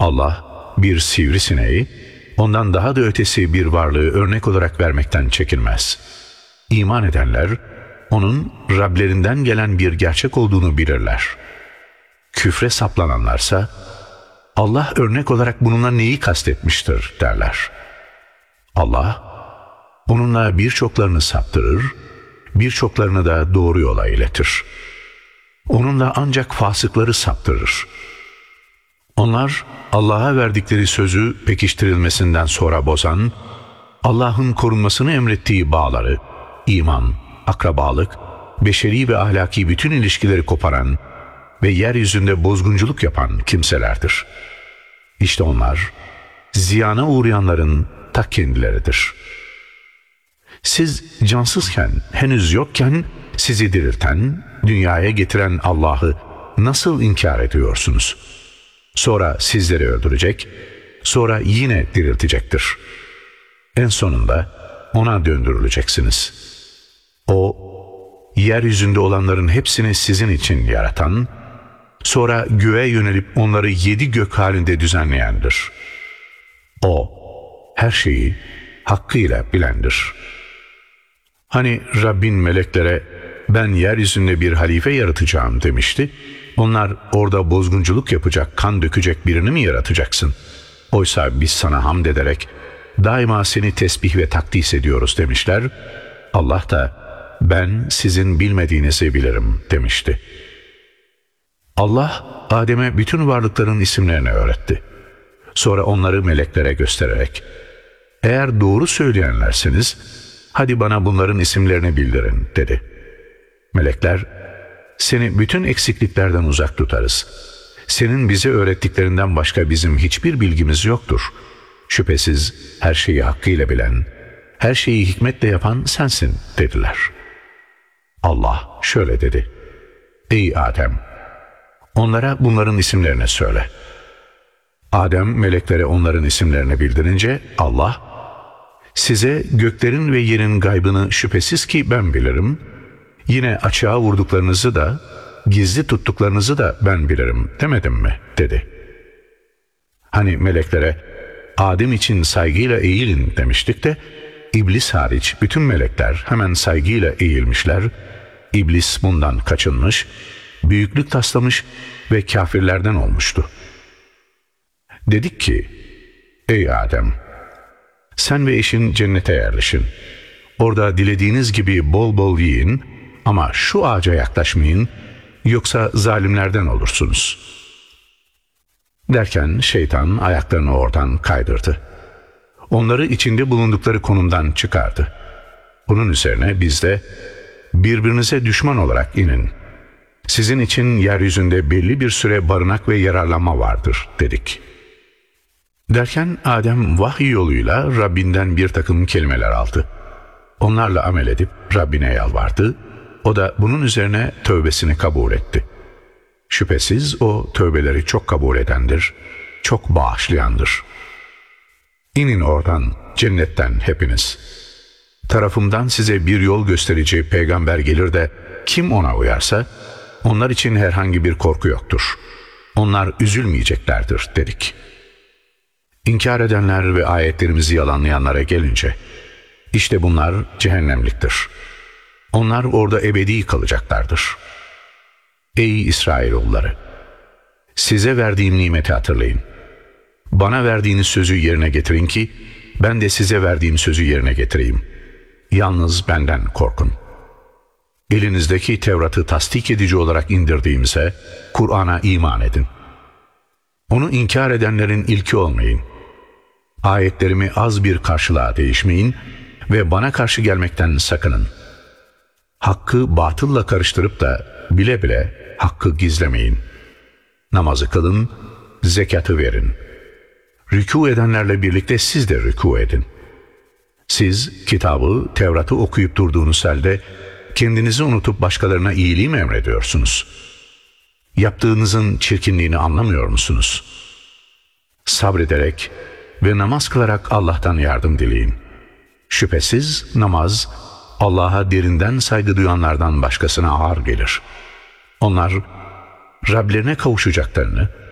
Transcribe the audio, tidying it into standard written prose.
Allah bir sivrisineği, ondan daha da ötesi bir varlığı örnek olarak vermekten çekinmez. İman edenler, onun Rablerinden gelen bir gerçek olduğunu bilirler. Küfre saplananlarsa, Allah örnek olarak bununla neyi kastetmiştir derler. Allah, onunla birçoklarını saptırır, birçoklarını da doğru yola iletir. Onunla ancak fasıkları saptırır. Onlar, Allah'a verdikleri sözü pekiştirilmesinden sonra bozan, Allah'ın korunmasını emrettiği bağları, iman, akrabalık, beşeri ve ahlaki bütün ilişkileri koparan ve yeryüzünde bozgunculuk yapan kimselerdir. İşte onlar, ziyana uğrayanların ta kendileridir. Siz cansızken, henüz yokken sizi dirilten, dünyaya getiren Allah'ı nasıl inkar ediyorsunuz? Sonra sizleri öldürecek, sonra yine diriltecektir. En sonunda ona döndürüleceksiniz. O, yeryüzünde olanların hepsini sizin için yaratan, sonra göğe yönelip onları 7 gök halinde düzenleyendir. O, her şeyi hakkıyla bilendir. Hani Rabbin meleklere, ben yeryüzünde bir halife yaratacağım demişti. Onlar orada bozgunculuk yapacak, kan dökecek birini mi yaratacaksın? Oysa biz sana hamd ederek daima seni tesbih ve takdis ediyoruz demişler. Allah da ben sizin bilmediğinizi bilirim demişti. Allah Adem'e bütün varlıkların isimlerini öğretti. Sonra onları meleklere göstererek, eğer doğru söyleyenlerseniz hadi bana bunların isimlerini bildirin dedi. Melekler, seni bütün eksikliklerden uzak tutarız. Senin bize öğrettiklerinden başka bizim hiçbir bilgimiz yoktur. Şüphesiz her şeyi hakkıyla bilen, her şeyi hikmetle yapan sensin dediler. Allah şöyle dedi. Ey Adem! Onlara bunların isimlerini söyle. Adem meleklere onların isimlerini bildirince Allah, size göklerin ve yerin gaybını şüphesiz ki ben bilirim. Yine açığa vurduklarınızı da, gizli tuttuklarınızı da ben bilirim demedim mi? Dedi. Hani meleklere Adem için saygıyla eğilin demiştik de, İblis hariç bütün melekler hemen saygıyla eğilmişler. İblis bundan kaçınmış, büyüklük taslamış ve kafirlerden olmuştu. Dedik ki, ey Adem! Sen ve eşin cennete yerleşin. Orada dilediğiniz gibi bol bol yiyin ama şu ağaca yaklaşmayın, yoksa zalimlerden olursunuz. Derken şeytan ayaklarını oradan kaydırdı. Onları içinde bulundukları konumdan çıkardı. Bunun üzerine biz de birbirinize düşman olarak inin. Sizin için yeryüzünde belli bir süre barınak ve yararlanma vardır dedik. Derken Adem vahiy yoluyla Rabbinden bir takım kelimeler aldı. Onlarla amel edip Rabbine yalvardı. O da bunun üzerine tövbesini kabul etti. Şüphesiz o tövbeleri çok kabul edendir, çok bağışlayandır. İnin oradan, cennetten hepiniz. Tarafımdan size bir yol gösterici peygamber gelir de kim ona uyarsa onlar için herhangi bir korku yoktur. Onlar üzülmeyeceklerdir dedik. İnkar edenler ve ayetlerimizi yalanlayanlara gelince, işte bunlar cehennemliktir. Onlar orada ebedi kalacaklardır. Ey İsrailoğulları! Size verdiğim nimeti hatırlayın. Bana verdiğiniz sözü yerine getirin ki, ben de size verdiğim sözü yerine getireyim. Yalnız benden korkun. Elinizdeki Tevrat'ı tasdik edici olarak indirdiğimize, Kur'an'a iman edin. Onu inkar edenlerin ilki olmayın. Ayetlerimi az bir karşılığa değişmeyin ve bana karşı gelmekten sakının. Hakkı batılla karıştırıp da bile bile hakkı gizlemeyin. Namazı kılın, zekatı verin. Rükû edenlerle birlikte siz de rükû edin. Siz kitabı, Tevrat'ı okuyup durduğunuz halde kendinizi unutup başkalarına iyiliği mi emrediyorsunuz? Yaptığınızın çirkinliğini anlamıyor musunuz? Sabrederek ve namaz kılarak Allah'tan yardım dileyin. Şüphesiz namaz, Allah'a derinden saygı duyanlardan başkasına ağır gelir. Onlar, Rablerine kavuşacaklarını